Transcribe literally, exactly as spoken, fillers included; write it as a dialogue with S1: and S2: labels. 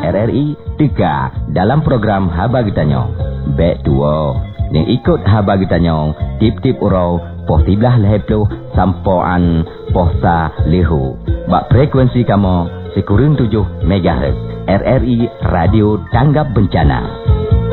S1: R R I tiga dalam program Haba Gitanyo. Bek dua, yang ikut Haba Gitanyo, tip-tip urau, poh tiblah lehepluh, sampoan, pohsa lehu. Bak frekuensi kamu, sekurang tujuh megahertz. R R I Radio Tanggap Bencana.